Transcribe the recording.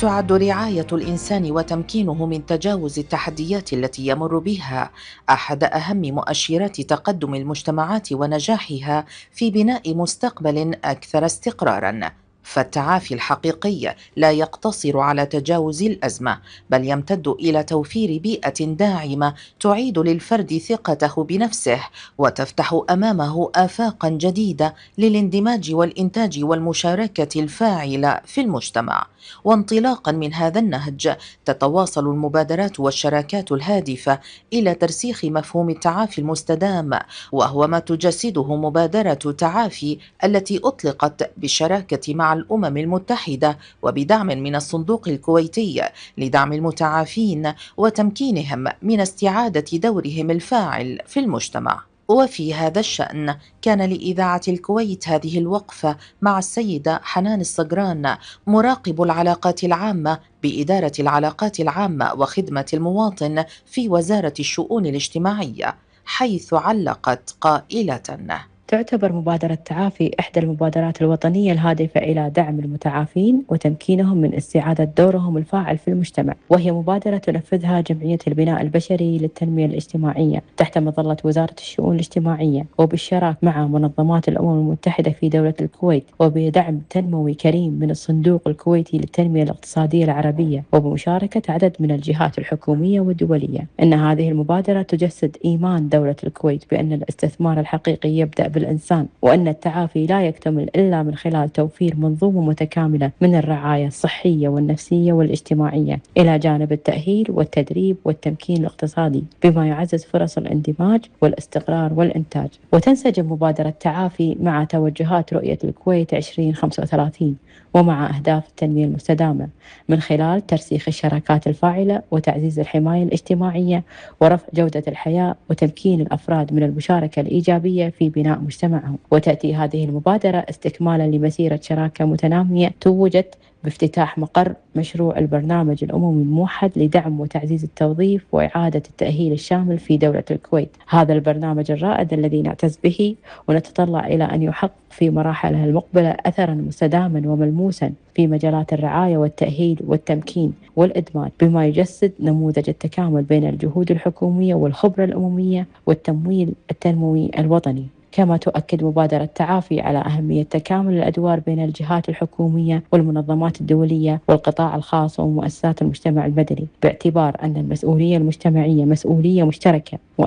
تعد رعاية الإنسان وتمكينه من تجاوز التحديات التي يمر بها أحد أهم مؤشرات تقدم المجتمعات ونجاحها في بناء مستقبل أكثر استقراراً. فالتعافي الحقيقي لا يقتصر على تجاوز الأزمة، بل يمتد إلى توفير بيئة داعمة تعيد للفرد ثقته بنفسه وتفتح أمامه آفاقاً جديدة للاندماج والإنتاج والمشاركة الفاعلة في المجتمع. وانطلاقا من هذا النهج تتواصل المبادرات والشراكات الهادفة إلى ترسيخ مفهوم التعافي المستدام، وهو ما تجسده مبادرة تعافي التي أطلقت بالشراكة مع الأمم المتحدة وبدعم من الصندوق الكويتي لدعم المتعافين وتمكينهم من استعادة دورهم الفاعل في المجتمع. وفي هذا الشأن كان لإذاعة الكويت هذه الوقفة مع السيدة حنان الصقران، مراقب العلاقات العامة بإدارة العلاقات العامة وخدمة المواطن في وزارة الشؤون الاجتماعية، حيث علقت قائلة: تعتبر مبادرة تعافي إحدى المبادرات الوطنية الهادفة إلى دعم المتعافين وتمكينهم من استعادة دورهم الفاعل في المجتمع، وهي مبادرة تنفذها جمعية البناء البشري للتنمية الاجتماعية تحت مظلة وزارة الشؤون الاجتماعية وبالشراك مع منظمات الأمم المتحدة في دولة الكويت، وبدعم تنموي كريم من الصندوق الكويتي للتنمية الاقتصادية العربية، وبمشاركة عدد من الجهات الحكومية والدولية. إن هذه المبادرة تجسد إيمان دولة الكويت بأن الاستثمار الحقيقي يبدأ بالإنسان، وأن التعافي لا يكتمل إلا من خلال توفير منظومة متكاملة من الرعاية الصحية والنفسية والاجتماعية، إلى جانب التأهيل والتدريب والتمكين الاقتصادي، بما يعزز فرص الاندماج والاستقرار والإنتاج. وتنسجم مبادرة تعافي مع توجهات رؤية الكويت 2035 ومع أهداف التنمية المستدامة من خلال ترسيخ الشراكات الفاعلة وتعزيز الحماية الاجتماعية ورفع جودة الحياة وتمكين الأفراد من المشاركة الإيجابية في بناء مجتمعهم. وتأتي هذه المبادرة استكمالا لمسيرة شراكة متنامية توجت بافتتاح مقر مشروع البرنامج الأممي الموحد لدعم وتعزيز التوظيف وإعادة التأهيل الشامل في دولة الكويت. هذا البرنامج الرائد الذي نعتز به ونتطلع إلى أن يحقق في مراحله المقبلة أثرا مستداما وملموسا في مجالات الرعاية والتأهيل والتمكين والإدماج، بما يجسد نموذج التكامل بين الجهود الحكومية والخبرة الأممية والتمويل التنموي الوطني. كما تؤكد مبادرة تعافي على أهمية تكامل الأدوار بين الجهات الحكومية والمنظمات الدولية والقطاع الخاص ومؤسسات المجتمع المدني، باعتبار أن المسؤولية المجتمعية مسؤولية مشتركة